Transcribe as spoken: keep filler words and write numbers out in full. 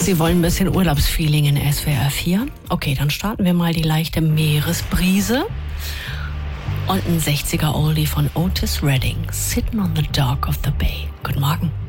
Sie wollen ein bisschen Urlaubsfeeling in S W R vier? Okay, dann starten wir mal die leichte Meeresbrise. Und ein sechziger Oldie von Otis Redding, Sitting on the Dock of the Bay. Guten Morgen.